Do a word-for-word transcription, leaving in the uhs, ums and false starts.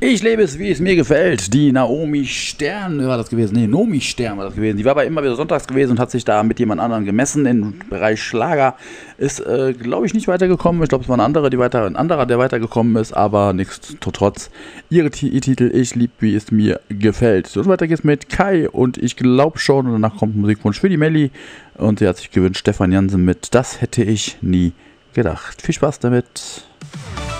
Ich lebe es, wie es mir gefällt. Die Naomi Stern war das gewesen. Nee, Nomi Stern war das gewesen. Die war aber immer wieder sonntags gewesen und hat sich da mit jemand anderem gemessen im Bereich Schlager. Ist, äh, glaube ich, nicht weitergekommen. Ich glaube, es war eine andere, die weiter, ein anderer, der weitergekommen ist, aber nichtsdestotrotz. Ihre T- ihr Titel Ich lieb, wie es mir gefällt. So, und weiter geht's mit Kai und ich glaube schon. Und danach kommt ein Musikwunsch für die Melli. Und sie hat sich gewünscht, Stefan Jansen mit Das hätte ich nie gedacht. Viel Spaß damit.